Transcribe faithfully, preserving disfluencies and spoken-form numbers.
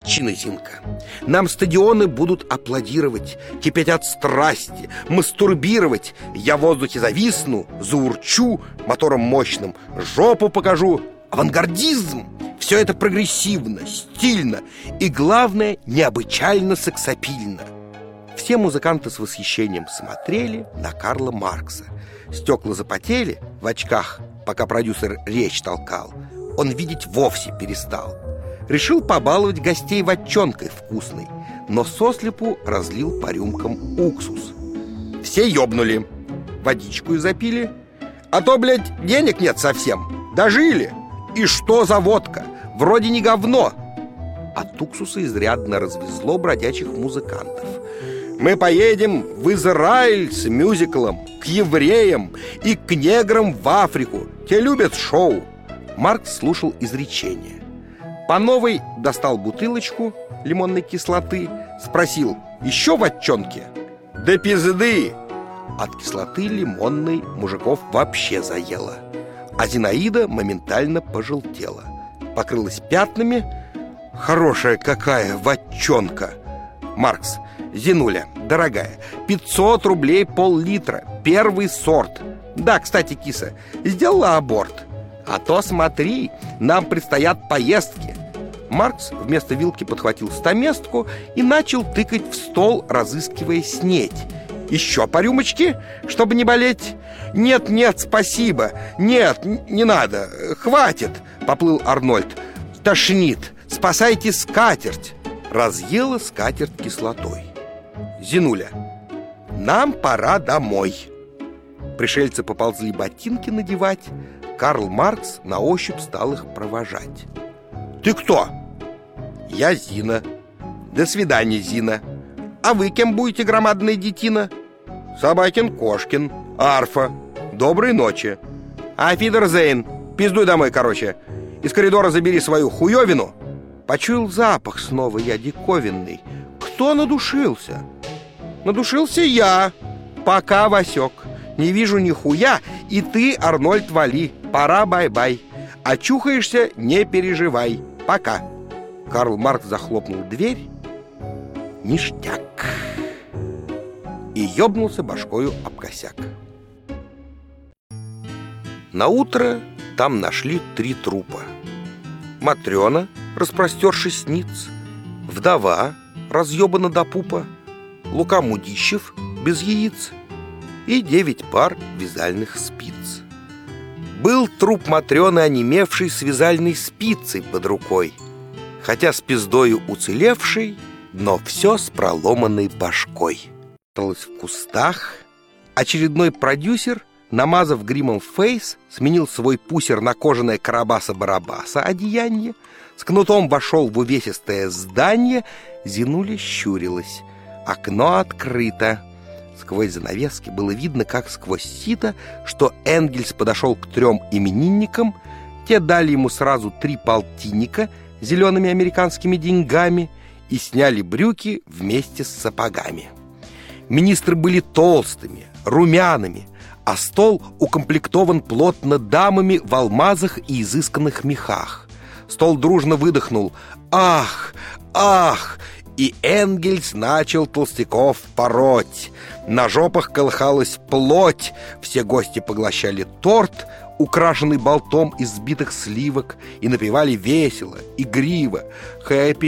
годовщина, Зинка. Нам стадионы будут аплодировать, кипеть от страсти, мастурбировать. Я в воздухе зависну, заурчу мотором мощным, жопу покажу. Авангардизм! Все это прогрессивно, стильно и, главное, необычайно сексапильно. Все музыканты с восхищением смотрели на Карла Маркса. Стекла запотели в очках, пока продюсер речь толкал. Он видеть вовсе перестал. Решил побаловать гостей вотчонкой вкусной, но сослепу разлил по рюмкам уксус. Все ёбнули, водичку запили. А то, блядь, денег нет совсем. Дожили. И что за водка? Вроде не говно. От уксуса изрядно развезло бродячих музыкантов. Мы поедем в Израиль с мюзиклом, к евреям и к неграм в Африку. Те любят шоу. Маркс слушал изречение. По новой достал бутылочку лимонной кислоты, спросил: еще вотчонки? Да пизды! От кислоты лимонной мужиков вообще заело. А Зинаида моментально пожелтела, покрылась пятнами. Хорошая какая вотчонка! Маркс: Зинуля, дорогая, пятьсот рублей пол-литра, первый сорт. Да, кстати, киса, сделала аборт. А то смотри, нам предстоят поездки. Маркс вместо вилки подхватил стаместку и начал тыкать в стол, разыскивая снеть. Еще по рюмочке, чтобы не болеть? Нет, нет, спасибо. Нет, не надо, хватит. Поплыл Арнольд. Тошнит, спасайте скатерть. Разъела скатерть кислотой. Зинуля, нам пора домой. Пришельцы поползли ботинки надевать. Карл Маркс на ощупь стал их провожать. Ты кто? Я Зина. До свидания, Зина. А вы кем будете, громадная детина? Собакин Кошкин. Арфа. Доброй ночи. Афидерзейн. Пиздуй домой, короче. Из коридора забери свою хуёвину. Почуял запах снова я диковинный. Кто надушился? Надушился я. Пока, Васек. Не вижу ни хуя. И ты, Арнольд, вали. Пора бай-бай. Очухаешься, не переживай. Пока. Карл Маркс захлопнул дверь. Ништяк. И ёбнулся башкою об косяк. Наутро там нашли три трупа. Матрёна, распростершись ниц, вдова, разъебана до пупа, Лука Мудищев без яиц и девять пар вязальных спиц. Был труп Матрёны, онемевший с вязальной спицей под рукой, хотя с пиздою уцелевший, но все с проломанной башкой. Осталось в кустах. Очередной продюсер, намазав гримом фейс, сменил свой пусер на кожаное Карабаса-Барабаса одеяние, с кнутом вошел в увесистое здание. Зинуля щурилась. Окно открыто. Сквозь занавески было видно, как сквозь сито, что Энгельс подошел к трем именинникам. Те дали ему сразу три полтинника зелеными американскими деньгами и сняли брюки вместе с сапогами. Министры были толстыми, румяными, а стол укомплектован плотно дамами в алмазах и изысканных мехах. Стол дружно выдохнул: «Ах! Ах!» И Энгельс начал толстяков пороть. На жопах колыхалась плоть. Все гости поглощали торт, украшенный болтом из сбитых сливок, и напевали весело, игриво: «Хэппи